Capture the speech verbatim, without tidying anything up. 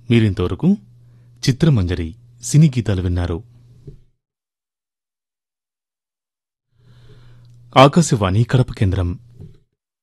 మీరింతవరకు చిత్రమంజరి సినీ గీతాలు విన్నారు. ఆకాశవాణి కడప కేంద్రం